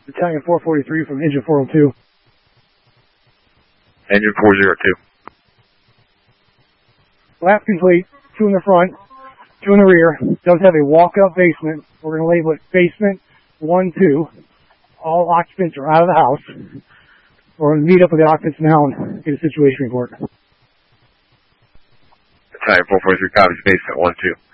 Battalion 443 from Engine 402. Engine 402. Lap complete. 2 in the front, 2 in the rear. Does have a walk-up basement. We're going to label it basement 1-2. All occupants are out of the house. We're going to meet up with the occupants now and get a situation report. Battalion 443 copies basement 1-2.